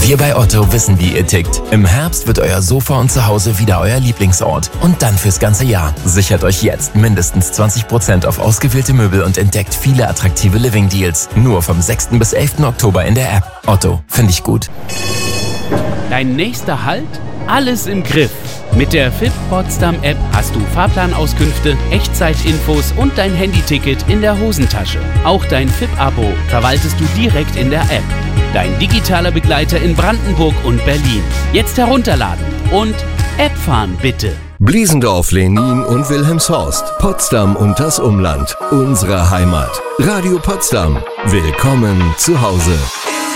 Wir bei Otto wissen, wie ihr tickt. Im Herbst wird euer Sofa und Zuhause wieder euer Lieblingsort. Und dann fürs ganze Jahr. Sichert euch jetzt mindestens 20% auf ausgewählte Möbel und entdeckt viele attraktive Living-Deals. Nur vom 6. bis 11. Oktober in der App. Otto, finde ich gut. Dein nächster Halt? Alles im Griff. Mit der FIP Potsdam App hast du Fahrplanauskünfte, Echtzeitinfos und dein Handyticket in der Hosentasche. Auch dein FIP-Abo verwaltest du direkt in der App. Dein digitaler Begleiter in Brandenburg und Berlin. Jetzt herunterladen und App fahren bitte. Bliesendorf, Lenin und Wilhelmshorst, Potsdam und das Umland, unsere Heimat. Radio Potsdam, willkommen zu Hause.